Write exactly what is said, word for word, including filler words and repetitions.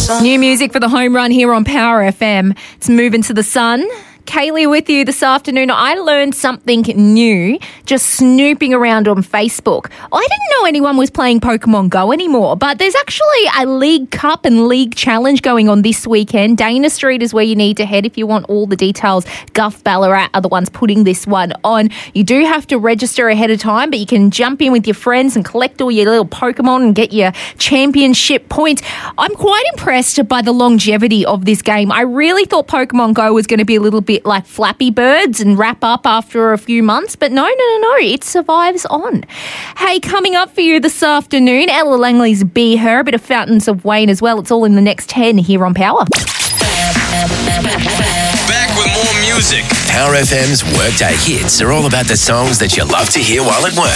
New music for the home run here on Power F M. It's Moving to the Sun. Kaylee with you this afternoon. I learned something new just snooping around on Facebook. I didn't know anyone was playing Pokemon Go anymore, but there's actually a League Cup and League Challenge going on this weekend. Dana Street is where you need to head if you want all the details. Guff Ballarat are the ones putting this one on. You do have to register ahead of time, but you can jump in with your friends and collect all your little Pokemon and get your championship points. I'm quite impressed by the longevity of this game. I really thought Pokemon Go was going to be a little bit like Flappy Birds and wrap up after a few months, but no, no, no, no, it survives on. Hey, coming up for you this afternoon, Ella Langley's Be Her, a bit of Fountains of Wayne as well. It's all in the next ten here on Power. Back with more music. Power F M's Workday Hits are all about the songs that you love to hear while at work.